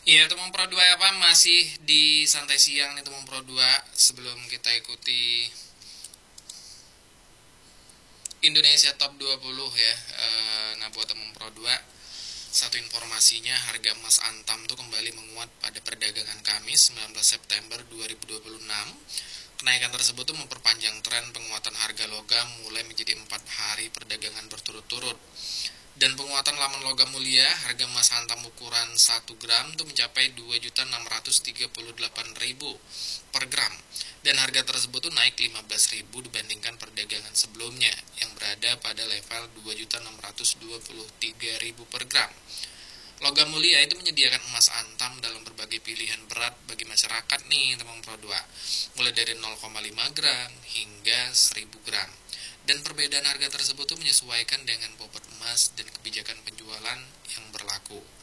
Iya, Temong Pro 2 apa masih di santai siang nih Temong Pro 2 sebelum kita ikuti Indonesia Top 20 ya. Nah, buat Temong Pro 2, satu informasinya harga emas Antam tuh kembali menguat pada perdagangan Kamis 19 September 2026. Kenaikan tersebut tuh memperpanjang tren penguatan harga logam mulai menjadi 4 hari perdagangan berturut-turut. Dan penguatan laman logam mulia, harga emas hantam ukuran 1 gram itu mencapai 2.638.000 per gram. Dan harga tersebut tuh naik 15.000 dibandingkan perdagangan sebelumnya yang berada pada level 2.623.000 per gram. Logam mulia itu menyediakan emas antam dalam berbagai pilihan berat bagi masyarakat nih teman Pro 2. Mulai dari 0,5 gram hingga 1000 gram. Dan perbedaan harga tersebut tuh menyesuaikan dengan bobot emas dan kebijakan penjualan yang berlaku.